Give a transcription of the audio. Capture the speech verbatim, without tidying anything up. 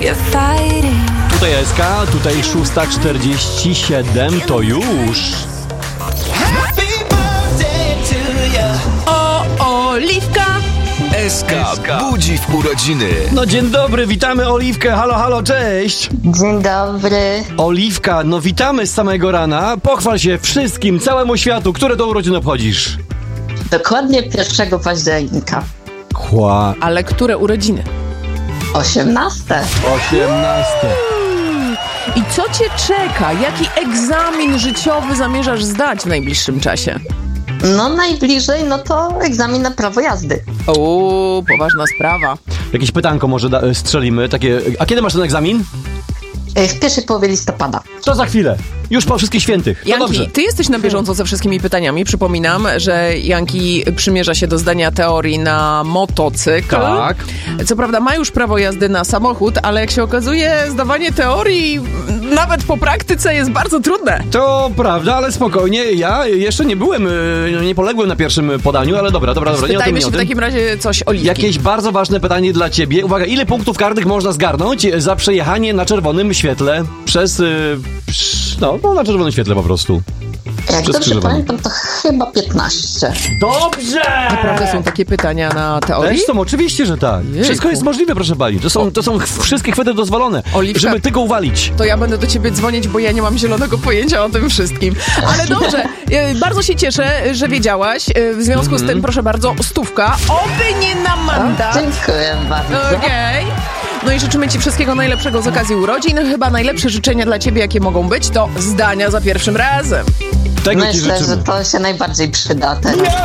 Tutaj S K, tutaj szósta czterdzieści siedem, to już. O, Oliwka! S K budzi w urodziny. No dzień dobry, witamy Oliwkę, halo, halo, cześć. Dzień dobry. Oliwka, no witamy z samego rana, pochwal się wszystkim, całemu światu, które to urodziny obchodzisz? Dokładnie pierwszego października. Chła. Ale które urodziny? osiemnaste. osiemnaste. I co cię czeka? Jaki egzamin życiowy zamierzasz zdać w najbliższym czasie? No najbliżej, no to egzamin na prawo jazdy. O, poważna sprawa. Jakieś pytanko może da- strzelimy, takie, a kiedy masz ten egzamin? W pierwszej połowie listopada. To za chwilę, już po wszystkich świętych, to Janki, dobrze. ty jesteś na bieżąco ze wszystkimi pytaniami. Przypominam, że Janki przymierza się do zdania teorii na motocykl. Tak. Co prawda ma już prawo jazdy na samochód, ale jak się okazuje, zdawanie teorii nawet po praktyce jest bardzo trudne. To prawda, ale spokojnie, ja jeszcze nie byłem, y, nie poległem na pierwszym podaniu, ale dobra, dobra, dobra, nie o tym, Spytajmy nie się o w tym. takim razie coś o Oliwki. Jakieś bardzo ważne pytanie dla ciebie. Uwaga, ile punktów karnych można zgarnąć za przejechanie na czerwonym świetle przez... Yy, psz, no, no, na czerwonym świetle po prostu. Jak Przez dobrze skrzyżowanie. pamiętam, to chyba piętnaście. Dobrze! Naprawdę są takie pytania na teorii? Też są, oczywiście, że tak. Jejku. Wszystko jest możliwe, proszę pani. To są, to są ch- wszystkie chwyty dozwolone, Oliwka- żeby tylko uwalić. To ja będę do ciebie dzwonić, bo ja nie mam zielonego pojęcia o tym wszystkim. Ale dobrze, e, bardzo się cieszę, że wiedziałaś. E, W związku Mhm. z tym, proszę bardzo, stówka. Oby nie na mandat. Dziękuję bardzo. Okej. No i życzymy ci wszystkiego najlepszego z okazji urodzin. Chyba najlepsze życzenia dla ciebie, jakie mogą być, to zdania za pierwszym razem. Tego ci Myślę, życzymy. że to się najbardziej przyda teraz.